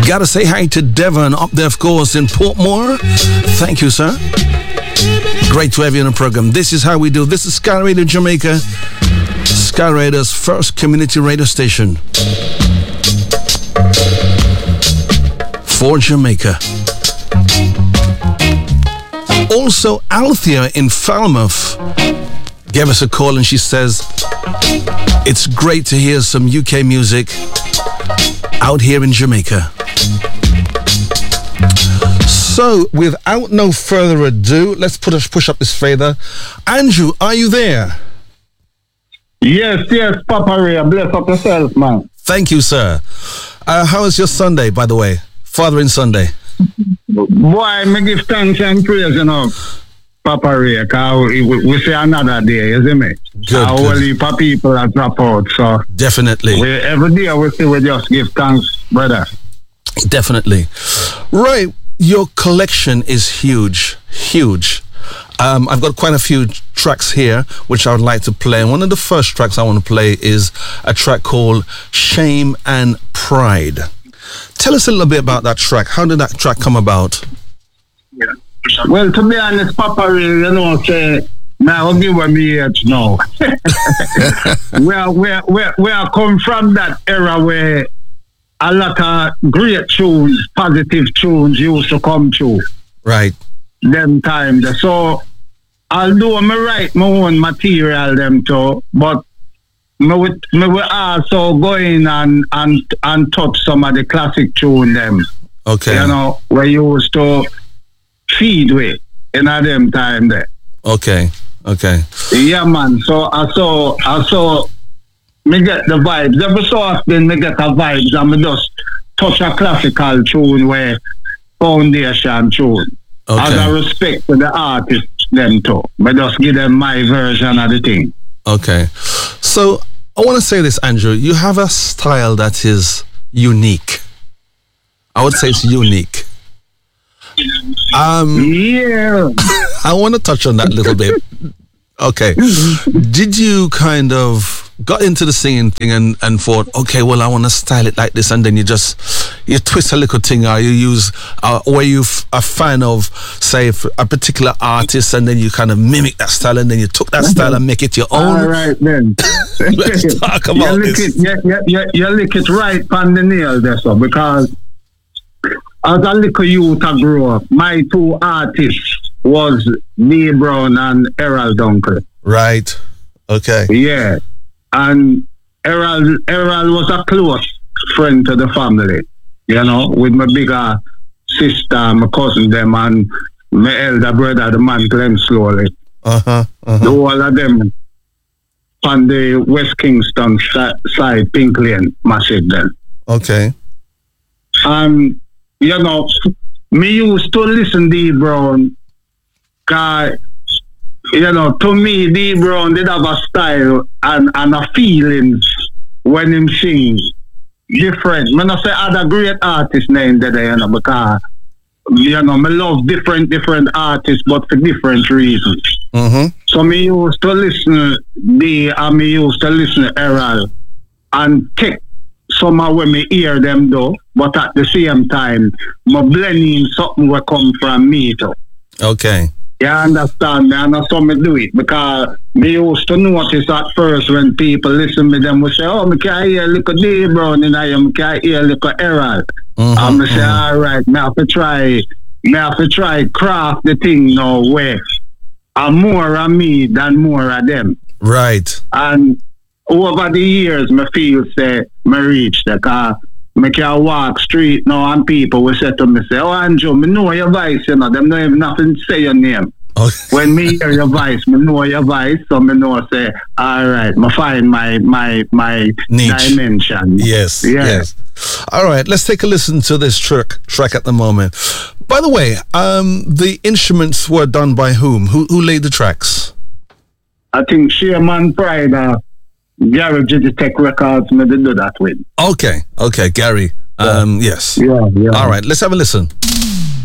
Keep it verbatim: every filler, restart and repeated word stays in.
Gotta say hi to Devon up there, of course, in Portmore. Thank you, sir. Great to have you on the program. This is how we do. This is Sky Radio Jamaica, Sky Radio's first community radio station for Jamaica. Also, Althea in Falmouth gave us a call and she says, it's great to hear some U K music out here in Jamaica. So, without no further ado, let's put us push up this fader. Andrew, are you there? Yes, yes, Papa Ray. Bless up yourself, man. Thank you, sir. Uh, how was your Sunday, by the way? Fathering Sunday. Boy, me give thanks and praise, you know, Papa Ray, because we, we say another day, isn't it? Good, A whole heap of people are drop out, so... Definitely. We, every day we say we just give thanks, brother. Definitely. Right, your collection is huge, huge. Um, I've got quite a few tracks here which I would like to play. And one of the first tracks I want to play is a track called Shame and Pride. Tell us a little bit about that track. How did that track come about? Yeah. Well, to be honest, Papa Ray, you know, say, now I'll give me age now. we, are, we, are, we, are, we are come from that era where a lot of great tunes, positive tunes used to come through. Right. Them time. So, although I write my own material them too, but me will, me will also go in and, and, and touch some of the classic tune them. Okay. You know, where you used to feed with in a them time there. Okay. Okay. Yeah, man. So, I saw, I saw, me get the vibes. Every so often, me get the vibes and me just touch a classical tune where foundation tune. Okay. As a respect to the artists, them too. Me just give them my version of the thing. Okay. So, I want to say this, Andrew. You have a style that is unique. I would say it's unique. Um, yeah. I want to touch on that a little bit. Okay. Did you kind of got into the singing thing and, and thought, okay, well, I want to style it like this, and then you just, you twist a little thing, or you use, uh, or you f- a fan of, say, a particular artist, and then you kind of mimic that style, and then you took that style and make it your own? All right, then. Let's talk about you this. It, you, you, you, you lick it right on the nail there, so, because as a little youth I grew up, my two artists was Dee Brown and Errol Dunkley. Right. Okay. Yeah. And Errol, Errol was a close friend to the family, you know, with my bigger sister, my cousin them, and my elder brother, the man Glenn Slowly. Uh-huh. uh-huh. All of them on the West Kingston side, Pink Lane, massive then. Okay. And, you know, me used to listen to Dee Brown, because, you know, to me, Dee Brown did have a style and, and a feelings when him sing different. I not say other great artists named there, you know, because, you know, I love different, different artists, but for different reasons. Mm-hmm. So me used to listen Dee and me used to listen to Errol and take somehow when me hear them though, but at the same time, my blending something will come from me too. Okay. You understand me? And that's how me do it. Because me used to notice at first when people listen to them, we say, oh, me can hear a little Dee Brown and I am can hear a little Errol. Mm-hmm, and me say, mm-hmm. all right, me have to try, me have to try craft the thing now where I'm more of me than more of them. Right. And over the years, me feel say, me reach the car. Me can walk street now and people will say to me, say, oh, Andrew, me know your voice, you know, them don't have nothing to say your name. Okay. When me hear your voice, me know your voice, so me know, say, all right, me find my, my, my niche. Dimension. Yes, yeah. yes. All right, let's take a listen to this track, track at the moment. By the way, um, the instruments were done by whom? Who, who laid the tracks? I think Sherman Pride, uh, Gary Digitech Records, me did do that with. Okay, okay, Gary. Um, yes. Yeah, yeah. All right, let's have a listen.